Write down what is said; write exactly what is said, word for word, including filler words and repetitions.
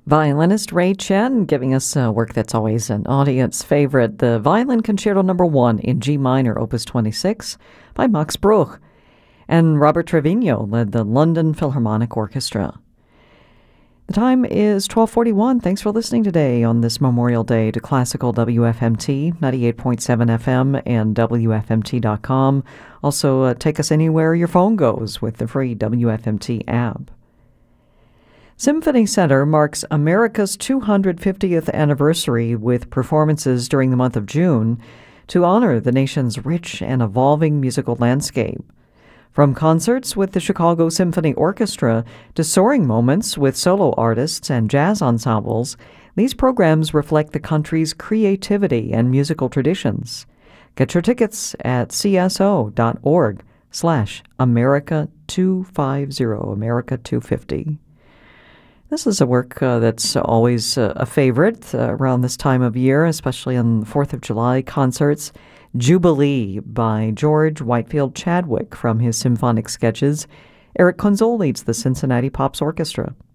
Violinist Ray Chen giving us uh, work that's always an audience favorite, the Violin Concerto Number One in G minor, Opus twenty-six, by Max Bruch. And Robert Trevino led the London Philharmonic Orchestra. The time is twelve forty-one. Thanks for listening today on this Memorial Day to Classical W F M T, ninety-eight point seven F M and W F M T dot com. Also, uh, take us anywhere your phone goes with the free W F M T app. Symphony Center marks America's two hundred fiftieth anniversary with performances during the month of June to honor the nation's rich and evolving musical landscape. From concerts with the Chicago Symphony Orchestra to soaring moments with solo artists and jazz ensembles, these programs reflect the country's creativity and musical traditions. Get your tickets at cso.org slash America 250, America two fifty. This is a work uh, that's always uh, a favorite uh, around this time of year, especially on the fourth of July concerts. Jubilee by George Whitefield Chadwick from his symphonic sketches. Eric Kunzel leads the Cincinnati Pops Orchestra.